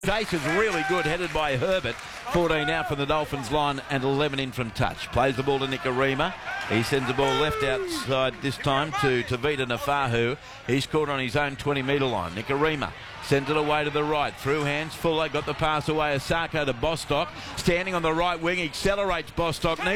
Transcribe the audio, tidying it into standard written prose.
Chase is really good, headed by Herbert. 14 out from the Dolphins line and 11 in from touch. Plays the ball to Nikorima. He sends the ball left outside this time to Tavita Nafahu. He's caught on his own 20-metre line. Nikorima sends it away to the right. Through hands, Fuller got the pass away. Asako to Bostock. Standing on the right wing, accelerates Bostock.